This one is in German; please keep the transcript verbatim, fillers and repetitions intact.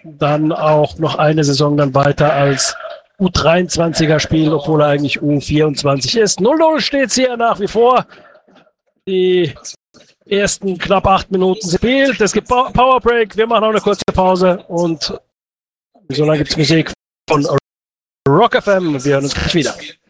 dann auch noch eine Saison dann weiter als U dreiundzwanziger spielen, obwohl er eigentlich U vierundzwanzig ist. null null steht es hier nach wie vor. Die ersten knapp acht Minuten spielt. Es gibt Powerbreak. Wir machen noch eine kurze Pause und so lange gibt es Musik von Rock F M. Wir hören uns gleich wieder.